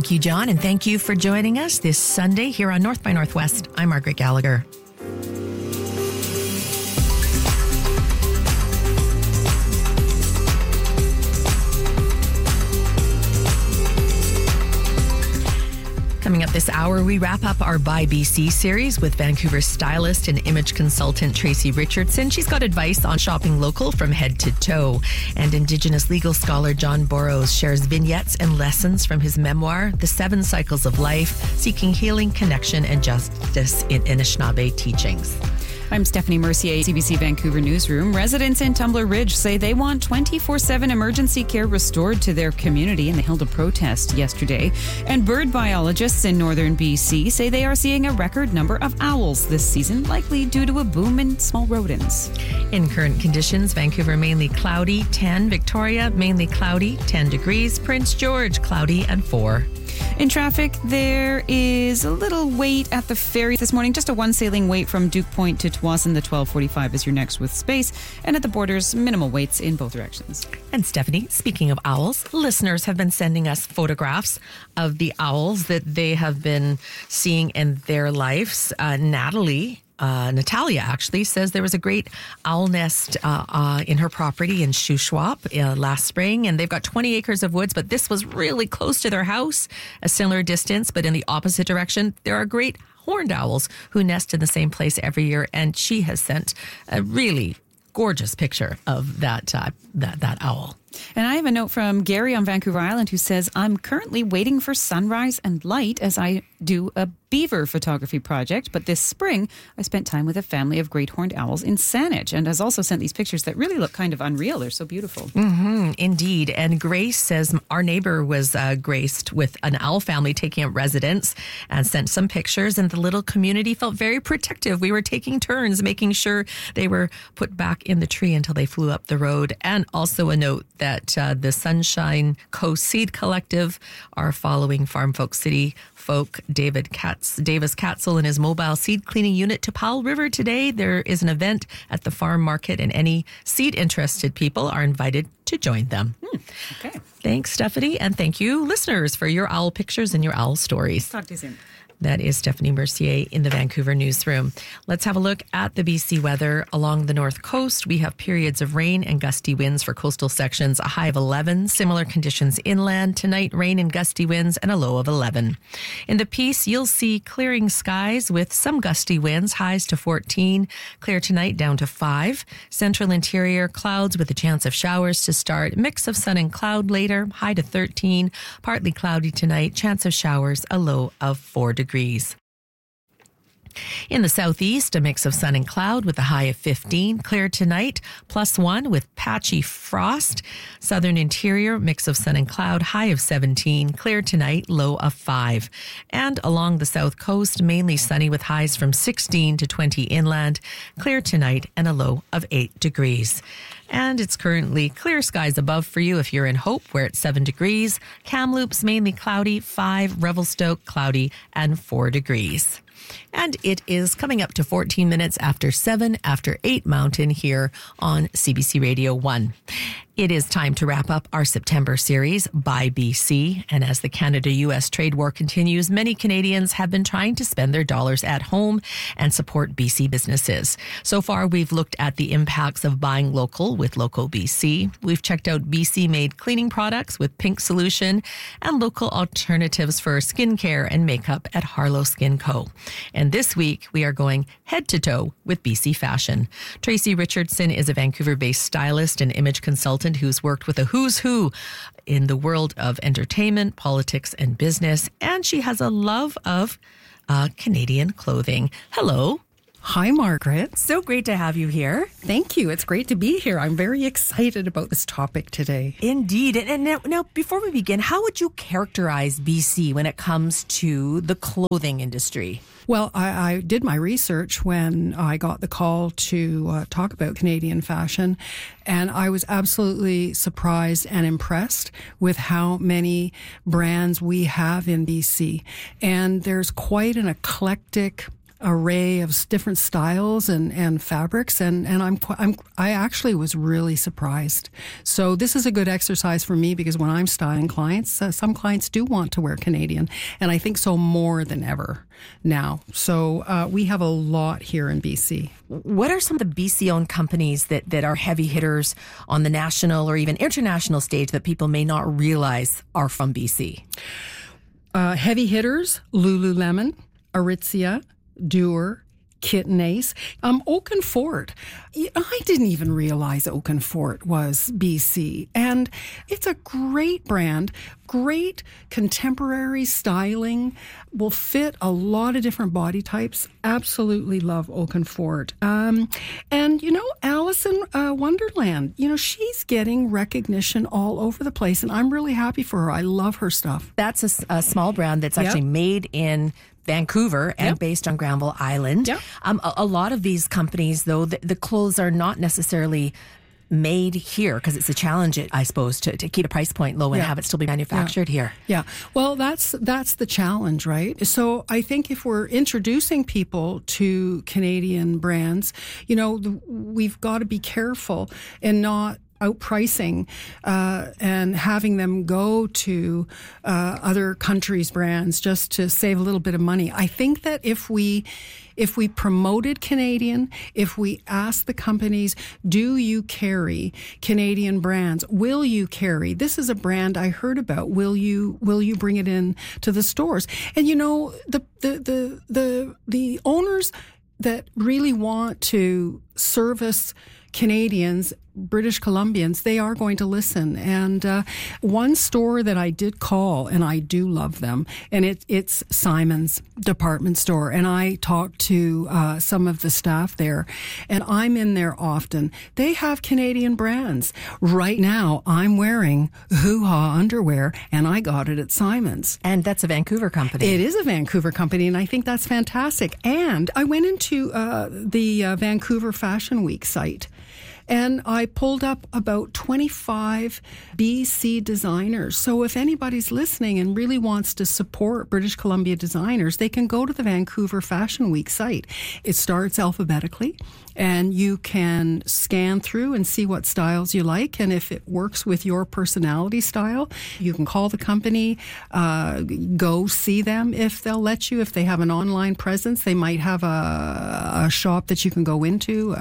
Thank you, John, and thank you for joining us this Sunday here on North by Northwest. I'm Margaret Gallagher. Coming up this hour, we wrap up our By BC series with Vancouver stylist and image consultant Tracy Richardson. She's got advice on shopping local from head to toe. And Indigenous legal scholar John Borrows shares vignettes and lessons from his memoir, The 7 Cycles of Life, Seeking Healing, Connection, and Justice in Anishinaabe Teachings. I'm Stephanie Mercier, CBC Vancouver Newsroom. Residents in Tumbler Ridge say they want 24/7 emergency care restored to their community, and they held a protest yesterday. And bird biologists in northern BC say they are seeing a record number of owls this season, likely due to a boom in small rodents. In current conditions, Vancouver mainly cloudy, 10. Victoria mainly cloudy, 10 degrees. Prince George cloudy and 4. In traffic, there is a little wait at the ferry this morning. Just a one sailing wait from Duke Point to Tsawwassen. The 12:45 is your next with space. And at the borders, minimal waits in both directions. And Stephanie, speaking of owls, listeners have been sending us photographs of the owls that they have been seeing in their lives. Natalia actually says there was a great owl nest in her property in Shuswap last spring, and they've got 20 acres of woods, but this was really close to their house, a similar distance, but in the opposite direction. There are great horned owls who nest in the same place every year, and she has sent a really gorgeous picture of that owl. And I have a note from Gary on Vancouver Island who says, I'm currently waiting for sunrise and light as I do a beaver photography project. But this spring, I spent time with a family of great horned owls in Saanich, and has also sent these pictures that really look kind of unreal. They're so beautiful. Indeed. And Grace says our neighbor was graced with an owl family taking up residence and sent some pictures, and the little community felt very protective. We were taking turns making sure they were put back in the tree until they flew up the road. And also a note that the Sunshine Coast Seed Collective are following Farm Folk City folk Davis Katzel and his mobile seed cleaning unit to Powell River today. There is an event at the farm market, and any seed interested people are invited to join them. Okay. Thanks, Stephanie, and thank you, listeners, for your owl pictures and your owl stories. Talk to you soon. That is Stephanie Mercier in the Vancouver newsroom. Let's have a look at the BC weather. Along the north coast, we have periods of rain and gusty winds for coastal sections, a high of 11. Similar conditions inland. Tonight, rain and gusty winds and a low of 11. In the Peace, you'll see clearing skies with some gusty winds, highs to 14. Clear tonight down to 5. Central interior, clouds with a chance of showers to start. Mix of sun and cloud later, high to 13. Partly cloudy tonight, chance of showers, a low of 4 degrees. In the southeast, a mix of sun and cloud with a high of 15. Clear tonight, +1 with patchy frost. Southern interior, mix of sun and cloud, high of 17. Clear tonight, low of 5. And along the south coast, mainly sunny with highs from 16 to 20 inland. Clear tonight and a low of 8 degrees. And it's currently clear skies above for you if you're in Hope, where it's 7 degrees. Kamloops, mainly cloudy, 5. Revelstoke, cloudy, and 4 degrees. And it is coming up to 14 minutes after 7, after 8 Mountain here on CBC Radio 1. It is time to wrap up our September series by BC. And as the Canada-US trade war continues, many Canadians have been trying to spend their dollars at home and support BC businesses. So far, we've looked at the impacts of buying local with Local BC. We've checked out BC-made cleaning products with Pink Solution and local alternatives for skincare and makeup at Harlow Skin Co. And this week, we are going head to toe with BC Fashion. Tracy Richardson is a Vancouver-based stylist and image consultant who's worked with a who's who in the world of entertainment, politics, and business. And she has a love of Canadian clothing. Hello. Hi, Margaret. So great to have you here. Thank you. It's great to be here. I'm very excited about this topic today. Indeed. And now, before we begin, how would you characterize BC when it comes to the clothing industry? Well, I did my research when I got the call to talk about Canadian fashion, and I was absolutely surprised and impressed with how many brands we have in BC. And there's quite an eclectic array of different styles and fabrics, and I actually was really surprised. So this is a good exercise for me, because when I'm styling clients, some clients do want to wear Canadian, and I think so more than ever now. So we have a lot here in BC. What are some of the BC-owned companies that are heavy hitters on the national or even international stage that people may not realize are from BC? Heavy hitters: Lululemon, Aritzia, Duer, Kitten Ace, Oak and Fort. I didn't even realize Oak and Fort was BC, and it's a great brand, great contemporary styling, will fit a lot of different body types. Absolutely love Oak and Fort. And Alison Wonderland, she's getting recognition all over the place, and I'm really happy for her. I love her stuff. That's a small brand that's actually made in Vancouver and based on Granville Island. Yep. A lot of these companies, though, the clothes are not necessarily made here, because it's a challenge, I suppose, to keep the price point low and have it still be manufactured here. Yeah. Well, that's the challenge, right? So I think if we're introducing people to Canadian brands, we've got to be careful and not outpricing and having them go to other countries' brands just to save a little bit of money. I think that if we promoted Canadian, if we asked the companies, do you carry Canadian brands? Will you carry? This is a brand I heard about. Will you bring it in to the stores? And the owners that really want to service Canadians, British Columbians, they are going to listen. And one store that I did call, and I do love them, and it's Simon's department store. And I talked to some of the staff there, and I'm in there often. They have Canadian brands. Right now, I'm wearing Hoo Ha underwear, and I got it at Simon's. And that's a Vancouver company. It is a Vancouver company, and I think that's fantastic. And I went into the Vancouver Fashion Week site, and I pulled up about 25 BC designers. So if anybody's listening and really wants to support British Columbia designers, they can go to the Vancouver Fashion Week site. It starts alphabetically, and you can scan through and see what styles you like. And if it works with your personality style, you can call the company, go see them if they'll let you. If they have an online presence, they might have a shop that you can go into.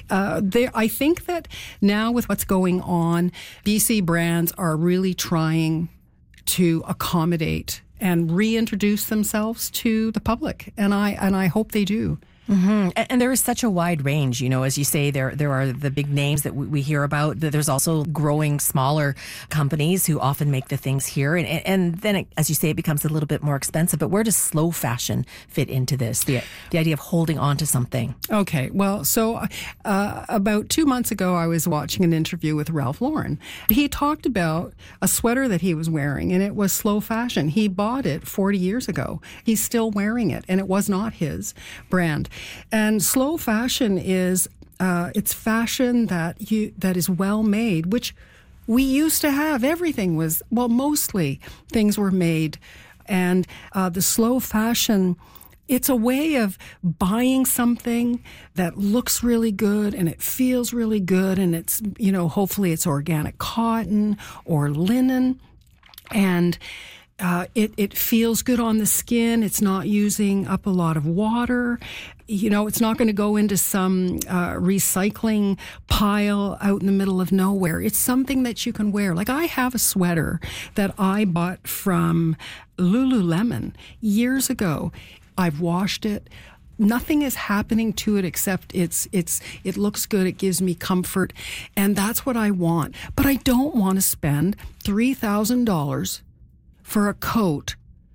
I think that now with what's going on, BC brands are really trying to accommodate and reintroduce themselves to the public, and I hope they do. Mm-hmm. And there is such a wide range, as you say, there are the big names that we hear about. There's also growing smaller companies who often make the things here. And then, as you say, it becomes a little bit more expensive. But where does slow fashion fit into this? The idea of holding on to something. Okay. Well, so about 2 months ago, I was watching an interview with Ralph Lauren. He talked about a sweater that he was wearing, and it was slow fashion. He bought it 40 years ago. He's still wearing it, and it was not his brand. And slow fashion is it's fashion that is well made, which we used to have. Everything was, mostly things were made, and the slow fashion, it's a way of buying something that looks really good and it feels really good, and it's hopefully it's organic cotton or linen, and it feels good on the skin. It's not using up a lot of water. It's not going to go into some recycling pile out in the middle of nowhere. It's something that you can wear. Like, I have a sweater that I bought from Lululemon years ago. I've washed it. Nothing is happening to it except it looks good. It gives me comfort, and that's what I want. But I don't want to spend $3,000 for a coat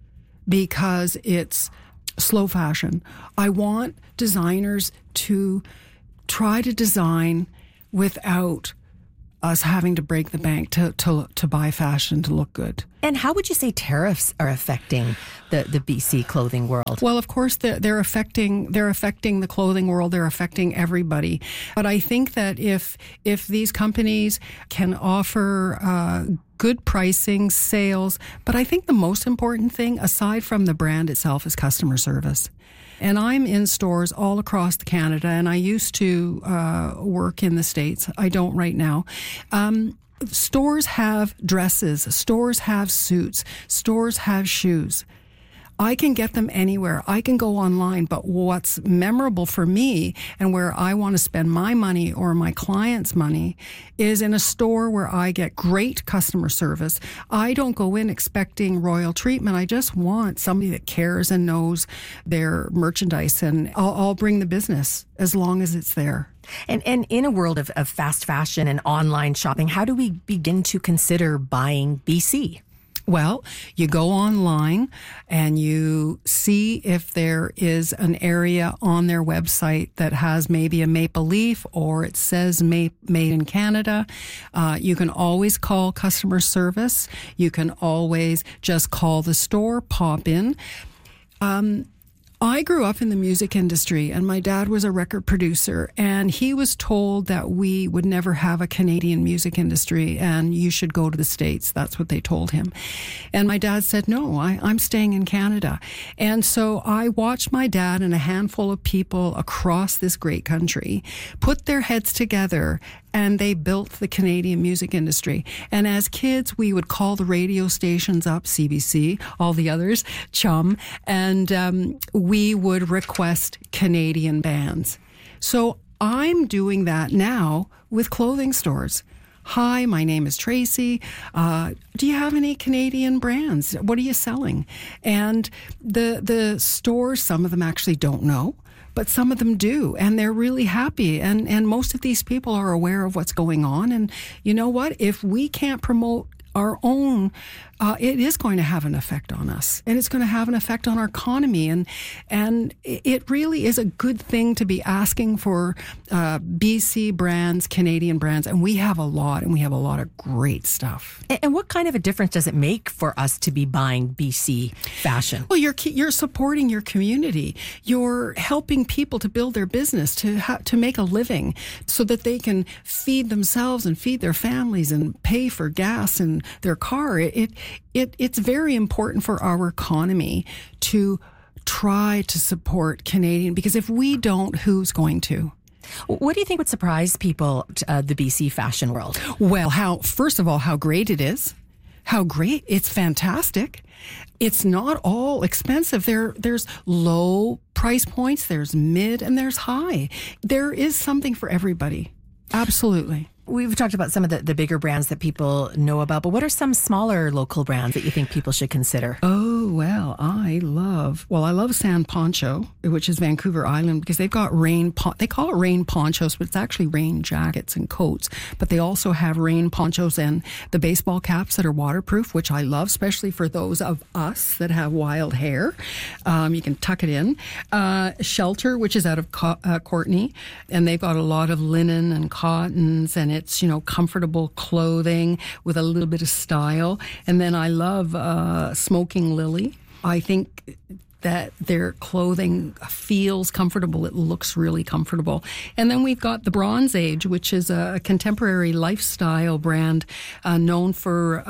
because it's slow fashion. I want designers to try to design without us having to break the bank to buy fashion to look good. And how would you say tariffs are affecting the BC clothing world? Well, of course, they're affecting the clothing world. They're affecting everybody. But I think that if these companies can offer good pricing, sales, but I think the most important thing, aside from the brand itself, is customer service. And I'm in stores all across Canada, and I used to work in the States. I don't right now. Stores have dresses, stores have suits, stores have shoes. I can get them anywhere. I can go online, but what's memorable for me and where I want to spend my money or my client's money is in a store where I get great customer service. I don't go in expecting royal treatment. I just want somebody that cares and knows their merchandise, and I'll bring the business as long as it's there. And in a world of fast fashion and online shopping, how do we begin to consider buying BC? Well, you go online and you see if there is an area on their website that has maybe a maple leaf or it says made in Canada. You can always call customer service. You can always just call the store, pop in. I grew up in the music industry, and my dad was a record producer, and he was told that we would never have a Canadian music industry and you should go to the States. That's what they told him. And my dad said, no, I'm staying in Canada. And so I watched my dad and a handful of people across this great country put their heads together, and they built the Canadian music industry. And as kids, we would call the radio stations up, CBC, all the others, Chum, and we would request Canadian bands. So I'm doing that now with clothing stores. Hi, my name is Tracy. Do you have any Canadian brands? What are you selling? And the stores, some of them actually don't know, but some of them do, and they're really happy. And most of these people are aware of what's going on. And you know what? If we can't promote our own, it is going to have an effect on us, and it's going to have an effect on our economy. And it really is a good thing to be asking for BC brands, Canadian brands, and we have a lot, and we have a lot of great stuff. And what kind of a difference does it make for us to be buying BC fashion? Well, you're supporting your community. You're helping people to build their business, to make a living, so that they can feed themselves and feed their families and pay for gas and their car. It's very important for our economy to try to support Canadian, because if we don't, who's going to? What do you think would surprise people, the BC fashion world? Well, first of all, how great it is. How great. It's fantastic. It's not all expensive. There's low price points, there's mid, and there's high. There is something for everybody. Absolutely. We've talked about some of the bigger brands that people know about, but what are some smaller local brands that you think people should consider? Oh, well, I love San Poncho, which is Vancouver Island, because they've got they call it rain ponchos, but it's actually rain jackets and coats. But they also have rain ponchos and the baseball caps that are waterproof, which I love, especially for those of us that have wild hair. You can tuck it in. Shelter, which is out of Courtenay, and they've got a lot of linen and cottons, and it's, comfortable clothing with a little bit of style. And then I love Smoking Lily. I think that their clothing feels comfortable. It looks really comfortable. And then we've got the Bronze Age, which is a contemporary lifestyle brand known for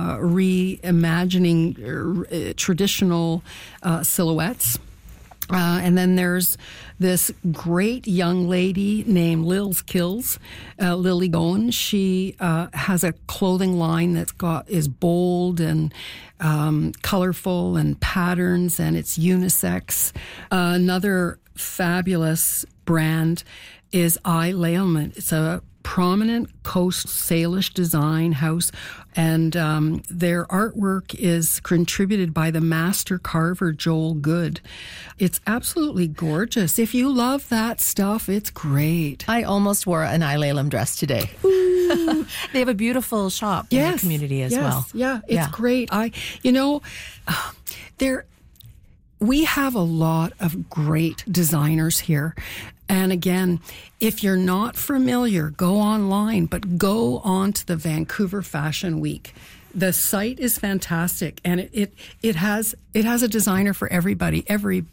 reimagining traditional silhouettes. And then there's this great young lady named Lil's Kills, Lily Gowan. She has a clothing line is bold and colorful and patterns, and it's unisex. Another fabulous brand is Leilman. It's a prominent Coast Salish design house, and their artwork is contributed by the master carver Joel Good. It's absolutely gorgeous. If you love that stuff, it's great. I almost wore an Leilman dress today. They have a beautiful shop in the community as well. Yeah, it's great. We have a lot of great designers here. And again, if you're not familiar, go online, but go on to the Vancouver Fashion Week. The site is fantastic, and it has a designer for everybody. Every